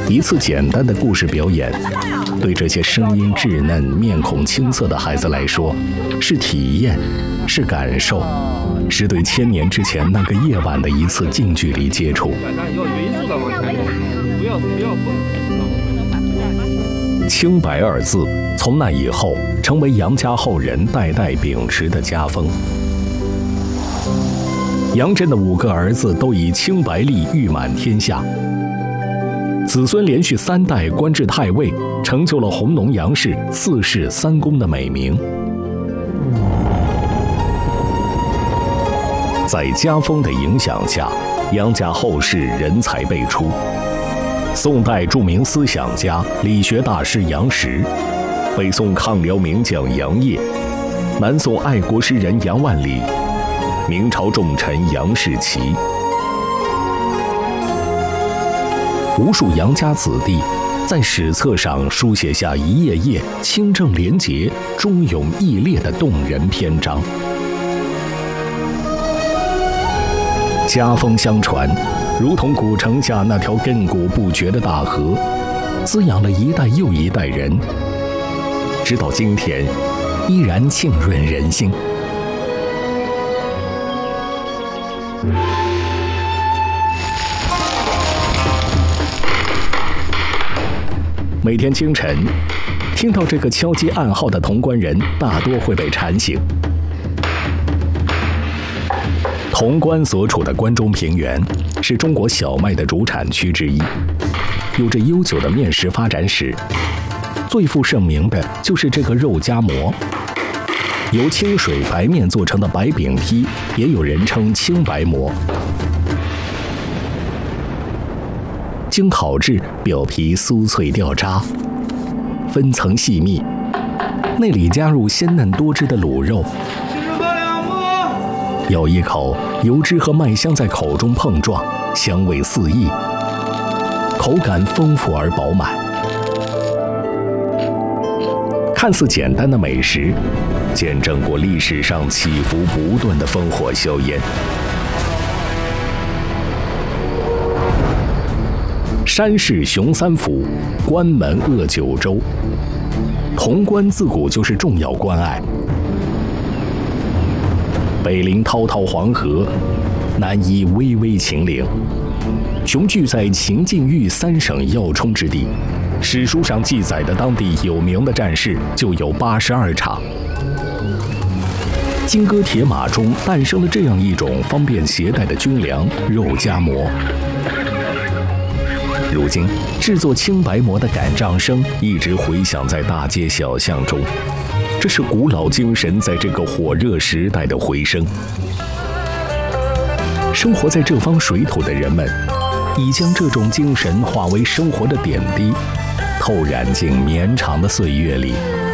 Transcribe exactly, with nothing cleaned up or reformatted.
一次简单的故事表演，对这些声音稚嫩、面孔青涩的孩子来说，是体验，是感受，是对千年之前那个夜晚的一次近距离接触。清白二字，从那以后成为杨家后人代代秉持的家风。杨震的五个儿子都以清白力誉满天下，子孙连续三代官至太尉，成就了弘农杨氏四世三公的美名。在家风的影响下，杨家后世人才辈出。宋代著名思想家、理学大师杨时，北宋抗辽名将杨业，南宋爱国诗人杨万里，明朝重臣杨士奇，无数杨家子弟在史册上书写下一页页清正廉洁、忠勇义烈的动人篇章。家风相传，如同古城下那条亘古不绝的大河，滋养了一代又一代人，直到今天依然浸润人心。每天清晨，听到这个敲击暗号的潼关人，大多会被馋醒。潼关所处的关中平原是中国小麦的主产区之一，有着悠久的面食发展史。最负盛名的就是这个肉夹馍，由清水白面做成的白饼坯，也有人称清白馍。经烤制，表皮酥脆掉渣，分层细密，内里加入鲜嫩多汁的卤肉。咬一口，油脂和麦香在口中碰撞，香味四溢，口感丰富而饱满。看似简单的美食，见证过历史上起伏不断的烽火硝烟。山势雄三府，关门扼九州。潼关自古就是重要关隘，北临滔滔黄河，南依巍巍秦岭，雄踞在秦晋豫三省要冲之地。史书上记载的当地有名的战事就有八十二场。金戈铁马中诞生了这样一种方便携带的军粮——肉夹馍。如今，制作清白馍的赶账声一直回响在大街小巷中，这是古老精神在这个火热时代的回声。生活在这方水土的人们，已将这种精神化为生活的点滴，透染进绵长的岁月里，